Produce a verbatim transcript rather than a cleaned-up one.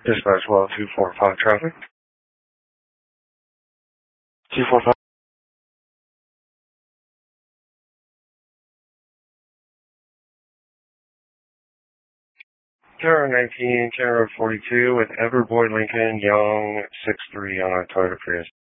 Dispatch well two four five traffic. two four five. Tower nineteen, Tower forty-two with Everboy Lincoln, Young, six three on our Toyota Prius.